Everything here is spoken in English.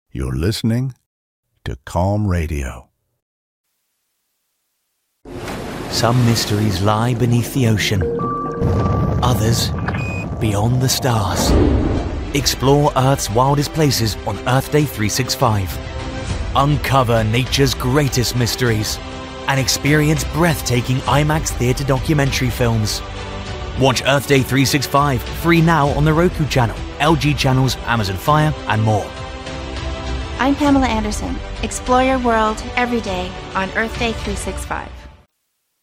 You're listening to Calm Radio. Some mysteries lie beneath the ocean. Others, beyond the stars. Explore Earth's wildest places on Earth Day 365. Uncover nature's greatest mysteries and experience breathtaking IMAX theatre documentary films. Watch Earth Day 365 free now on the Roku channel, LG channels, Amazon Fire, and more. I'm Pamela Anderson. Explore your world every day on Earth Day 365.